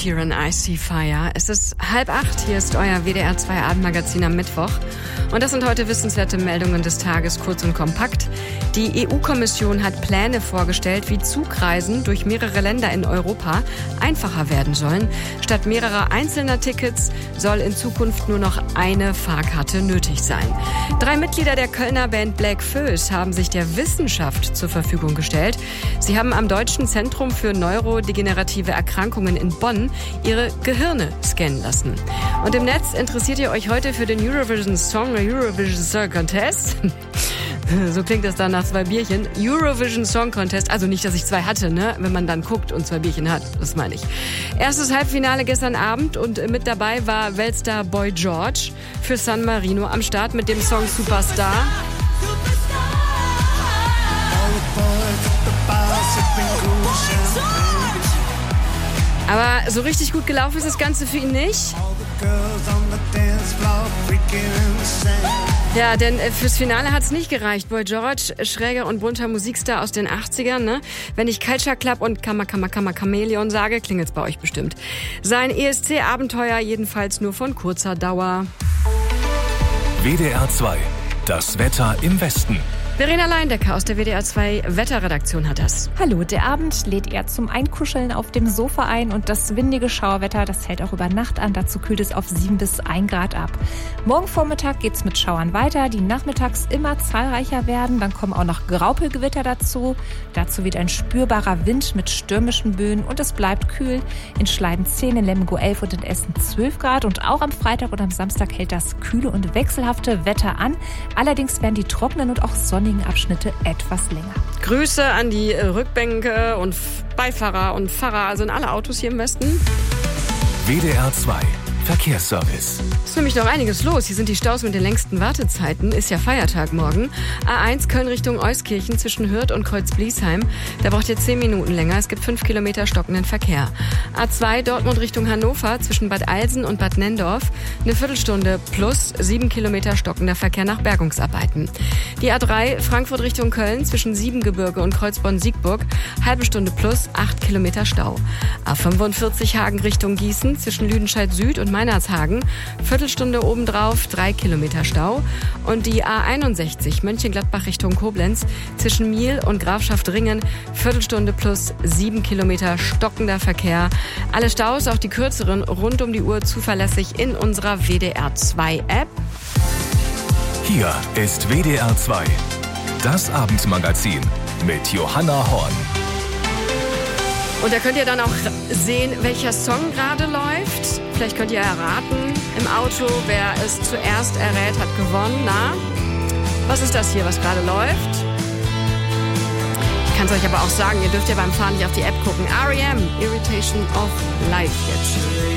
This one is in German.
Sheeran, I See Fire. Es ist 7:30, hier ist euer WDR 2 Abendmagazin am Mittwoch. Und das sind heute wissenswerte Meldungen des Tages, kurz und kompakt. Die EU-Kommission hat Pläne vorgestellt, wie Zugreisen durch mehrere Länder in Europa einfacher werden sollen. Statt mehrerer einzelner Tickets soll in Zukunft nur noch eine Fahrkarte nötig sein. 3 Mitglieder der Kölner Band Black Föß haben sich der Wissenschaft zur Verfügung gestellt. Sie haben am Deutschen Zentrum für neurodegenerative Erkrankungen in Bonn ihre Gehirne scannen lassen. Und im Netz interessiert ihr euch heute für den Eurovision Song Contest. So klingt das dann nach 2 Bierchen. Eurovision Song Contest, also nicht, dass ich 2 hatte, ne? Wenn man dann guckt und 2 Bierchen hat, das meine ich. Erstes Halbfinale gestern Abend und mit dabei war Weltstar Boy George für San Marino am Start mit dem Song Superstar. Aber so richtig gut gelaufen ist das Ganze für ihn nicht. Ja, denn fürs Finale hat's nicht gereicht. Boy George, schräger und bunter Musikstar aus den 80ern, ne? Wenn ich Culture Club und Chameleon sage, klingelt's bei euch bestimmt. Sein ESC-Abenteuer jedenfalls nur von kurzer Dauer. WDR 2, das Wetter im Westen. Verena Leindecker aus der WDR 2 Wetterredaktion hat das. Hallo, der Abend lädt eher zum Einkuscheln auf dem Sofa ein und das windige Schauerwetter, das hält auch über Nacht an. Dazu kühlt es auf 7 bis 1 Grad ab. Morgen Vormittag geht's mit Schauern weiter, die nachmittags immer zahlreicher werden. Dann kommen auch noch Graupelgewitter dazu. Dazu weht ein spürbarer Wind mit stürmischen Böen und es bleibt kühl. In Schleiden 10, in Lemgo 11 und in Essen 12 Grad. Und auch am Freitag und am Samstag hält das kühle und wechselhafte Wetter an. Allerdings werden die trockenen und auch sonnigen Abschnitte etwas länger. Grüße an die Rückbänke und Beifahrer und Fahrer, also in alle Autos hier im Westen. WDR 2 Verkehrsservice. Ist nämlich noch einiges los. Hier sind die Staus mit den längsten Wartezeiten. Ist ja Feiertag morgen. A1 Köln Richtung Euskirchen zwischen Hürth und Kreuz-Bliesheim. Da braucht ihr 10 Minuten länger. Es gibt 5 Kilometer stockenden Verkehr. A2 Dortmund Richtung Hannover zwischen Bad Alsen und Bad Nendorf. Eine Viertelstunde plus 7 Kilometer stockender Verkehr nach Bergungsarbeiten. Die A3 Frankfurt Richtung Köln zwischen Siebengebirge und Kreuzborn-Siegburg. Halbe Stunde plus 8 Kilometer Stau. A45 Hagen Richtung Gießen zwischen Lüdenscheid Süd und Meinershagen. Viertelstunde obendrauf, 3 Kilometer Stau. Und die A61 Mönchengladbach Richtung Koblenz zwischen Miel und Grafschaft Ringen. Viertelstunde plus 7 Kilometer stockender Verkehr. Alle Staus, auch die kürzeren, rund um die Uhr zuverlässig in unserer WDR 2 App. Hier ist WDR 2, das Abendmagazin mit Johanna Horn. Und da könnt ihr dann auch sehen, welcher Song gerade läuft. Vielleicht könnt ihr erraten im Auto, wer es zuerst errät, hat gewonnen. Na, was ist das hier, was gerade läuft? Ich kann es euch aber auch sagen, ihr dürft ja beim Fahren nicht auf die App gucken. R.E.M. Irritation of Life jetzt.